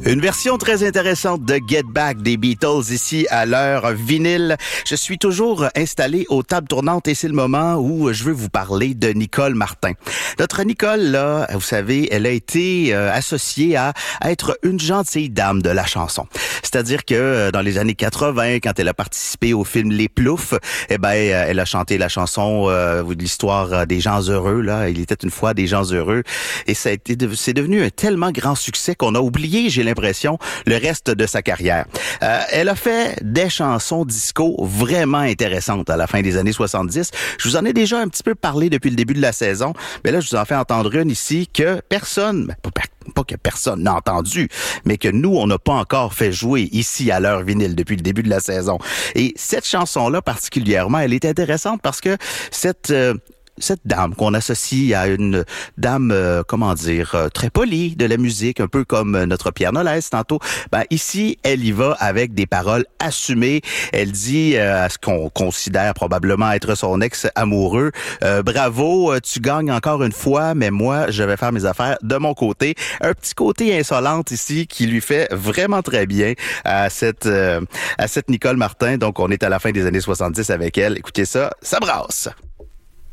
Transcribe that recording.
Une version très intéressante de Get Back des Beatles ici à l'heure vinyle. Je suis toujours installé aux tables tournantes et c'est le moment où je veux vous parler de Nicole Martin. Notre Nicole, là, vous savez, elle a été associée à être une gentille dame de la chanson. C'est-à-dire que dans les années 80, quand elle a participé au film Les Ploufs, elle a chanté la chanson de l'histoire des gens heureux. Là, il était une fois des gens heureux, et c'est devenu un tellement grand succès qu'on a oublié, j'ai l'impression, le reste de sa carrière. Elle a fait des chansons disco vraiment intéressantes à la fin des années 70. Je vous en ai déjà un petit peu parlé depuis le début de la saison, mais là, je vous en fais entendre une ici que personne, pas que personne n'a entendu, mais que nous, on n'a pas encore fait jouer ici à l'heure vinyle depuis le début de la saison. Et cette chanson-là, particulièrement, elle est intéressante parce que cette dame qu'on associe à une dame, très polie de la musique, un peu comme notre Pierre Nolès tantôt, ici, elle y va avec des paroles assumées. Elle dit à ce qu'on considère probablement être son ex-amoureux, bravo, tu gagnes encore une fois, mais moi, je vais faire mes affaires de mon côté. Un petit côté insolente ici qui lui fait vraiment très bien à cette Nicole Martin. Donc, on est à la fin des années 70 avec elle. Écoutez ça, ça brasse!